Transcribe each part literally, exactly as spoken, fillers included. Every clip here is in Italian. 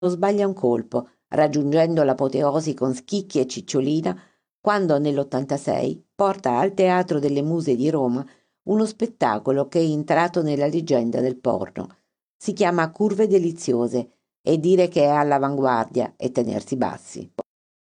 sbaglia un colpo, raggiungendo l'apoteosi con Schicchi e Cicciolina, quando nell'ottantasei porta al Teatro delle Muse di Roma uno spettacolo che è entrato nella leggenda del porno. Si chiama Curve deliziose e dire che è all'avanguardia e tenersi bassi.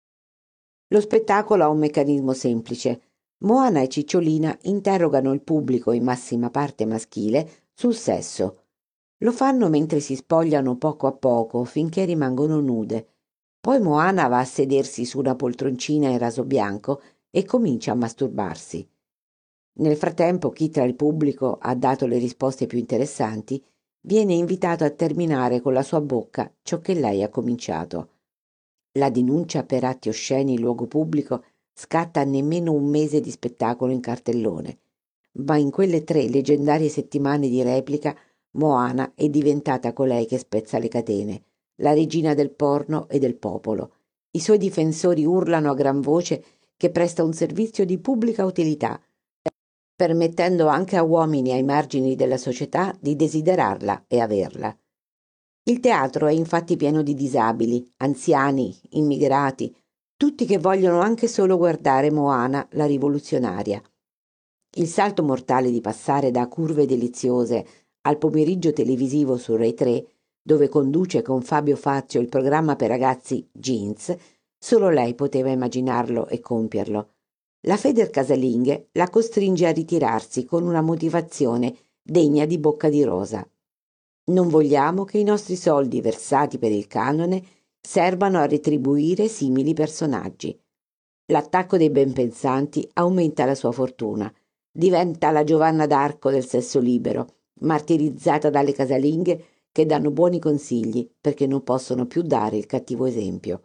Lo spettacolo ha un meccanismo semplice. Moana e Cicciolina interrogano il pubblico, in massima parte maschile, sul sesso. Lo fanno mentre si spogliano poco a poco finché rimangono nude. Poi Moana va a sedersi su una poltroncina in raso bianco e comincia a masturbarsi. Nel frattempo, chi tra il pubblico ha dato le risposte più interessanti viene invitato a terminare con la sua bocca ciò che lei ha cominciato. La denuncia per atti osceni in luogo pubblico scatta a nemmeno un mese di spettacolo in cartellone, ma in quelle tre leggendarie settimane di replica Moana è diventata colei che spezza le catene, la regina del porno e del popolo. I suoi difensori urlano a gran voce che presta un servizio di pubblica utilità, permettendo anche a uomini ai margini della società di desiderarla e averla. Il teatro è infatti pieno di disabili, anziani, immigrati, tutti che vogliono anche solo guardare Moana, la rivoluzionaria. Il salto mortale di passare da Curve deliziose al pomeriggio televisivo su Rai tre, dove conduce con Fabio Fazio il programma per ragazzi Jeans, solo lei poteva immaginarlo e compierlo. La Feder casalinghe la costringe a ritirarsi con una motivazione degna di Bocca di Rosa. Non vogliamo che i nostri soldi versati per il canone servano a retribuire simili personaggi. L'attacco dei benpensanti aumenta la sua fortuna. Diventa la Giovanna d'Arco del sesso libero, martirizzata dalle casalinghe che danno buoni consigli perché non possono più dare il cattivo esempio.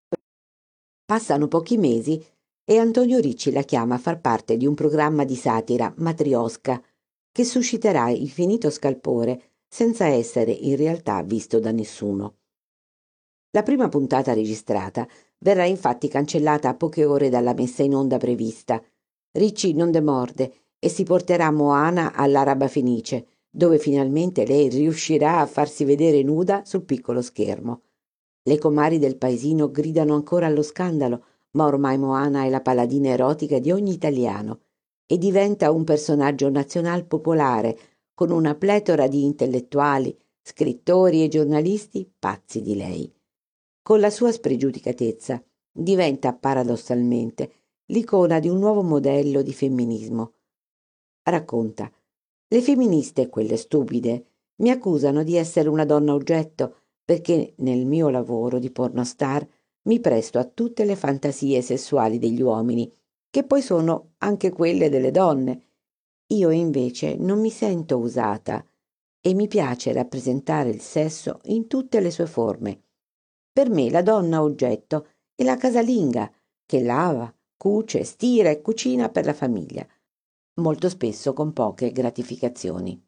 Passano pochi mesi e Antonio Ricci la chiama a far parte di un programma di satira, Matrioska, che susciterà infinito scalpore senza essere in realtà visto da nessuno. La prima puntata registrata verrà infatti cancellata a poche ore dalla messa in onda prevista. Ricci non demorde e si porterà Moana all'Araba Fenice, dove finalmente lei riuscirà a farsi vedere nuda sul piccolo schermo. Le comari del paesino gridano ancora allo scandalo, ma ormai Moana è la paladina erotica di ogni italiano e diventa un personaggio nazional popolare, con una pletora di intellettuali, scrittori e giornalisti pazzi di lei. Con la sua spregiudicatezza diventa paradossalmente l'icona di un nuovo modello di femminismo. Racconta: le femministe, quelle stupide, mi accusano di essere una donna oggetto perché nel mio lavoro di pornostar mi presto a tutte le fantasie sessuali degli uomini, che poi sono anche quelle delle donne. Io invece non mi sento usata e mi piace rappresentare il sesso in tutte le sue forme. Per me la donna oggetto è la casalinga che lava, cuce, stira e cucina per la famiglia, molto spesso con poche gratificazioni.